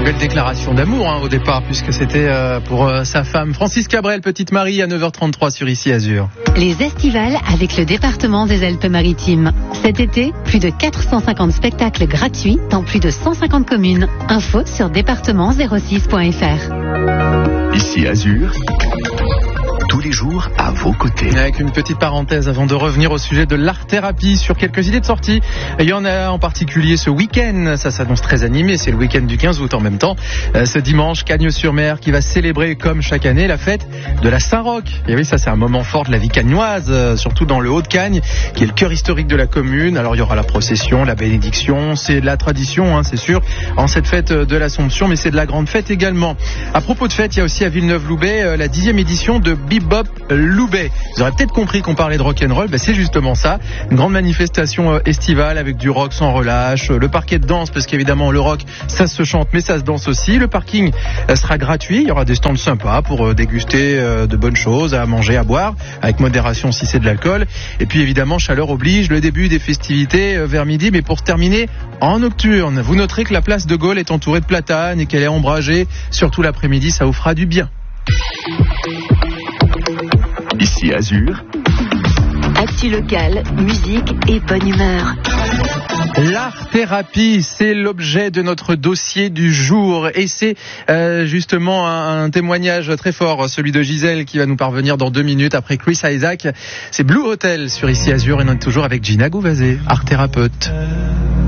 Belle déclaration d'amour au départ, puisque c'était pour sa femme. Francis Cabrel, Petite Marie, à 9h33 sur Ici Azur. Les estivales avec le département des Alpes-Maritimes. Cet été, plus de 450 spectacles gratuits dans plus de 150 communes. Info sur département06.fr. Ici Azur, tous les jours à vos côtés. Avec une petite parenthèse avant de revenir au sujet de l'art-thérapie sur quelques idées de sortie. Il y en a en particulier ce week-end, ça s'annonce très animé, c'est le week-end du 15 août en même temps. Ce dimanche, Cagnes-sur-Mer qui va célébrer comme chaque année la fête de la Saint-Roch. Et oui, ça c'est un moment fort de la vie cagnoise, surtout dans le Haut-de-Cagne, qui est le cœur historique de la commune. Alors il y aura la procession, la bénédiction, c'est de la tradition, c'est sûr, en cette fête de l'Assomption, mais c'est de la grande fête également. À propos de fête, il y a aussi à Villeneuve-Loubet la 10e édition de Bebop Loubet. Vous aurez peut-être compris qu'on parlait de rock'n'roll, c'est justement ça. Une grande manifestation estivale avec du rock sans relâche, le parquet de danse, parce qu'évidemment le rock ça se chante mais ça se danse aussi. Le parking sera gratuit, il y aura des stands sympas pour déguster de bonnes choses, à manger, à boire, avec modération si c'est de l'alcool. Et puis évidemment chaleur oblige, le début des festivités vers midi, mais pour se terminer en nocturne. Vous noterez que la place de Gaulle est entourée de platanes et qu'elle est ombragée, surtout l'après-midi, ça vous fera du bien. Ici Azur, Actu locale, musique et bonne humeur. L'art-thérapie, c'est l'objet de notre dossier du jour et c'est justement un témoignage très fort, celui de Gisèle qui va nous parvenir dans 2 minutes après Chris Isaac. C'est Blue Hotel sur Ici Azur et on est toujours avec Gina Gouvazé, art-thérapeute.